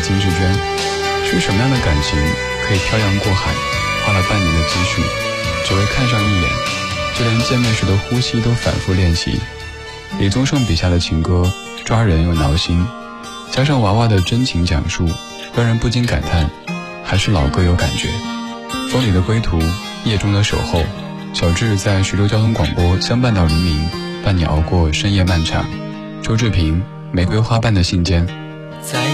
金志娟，是什么样的感情可以漂洋过海，花了半年的积蓄，只为看上一眼，就连见面时的呼吸都反复练习。李宗盛笔下的情歌抓人又挠心，加上娃娃的真情讲述，让人不禁感叹，还是老歌有感觉。风里的归途，夜中的守候，小智在徐州交通广播相伴到黎明，伴你熬过深夜漫长。周志平，玫瑰花瓣的信笺。